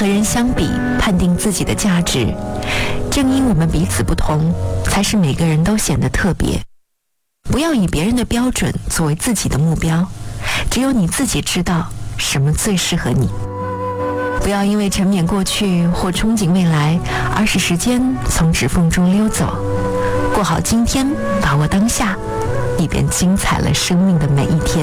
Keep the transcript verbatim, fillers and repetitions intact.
和人相比，判定自己的价值。正因我们彼此不同，才使每个人都显得特别。不要以别人的标准作为自己的目标，只有你自己知道什么最适合你。不要因为沉湎过去或憧憬未来，而使时间从指缝中溜走。过好今天，把握当下，你便精彩了生命的每一天。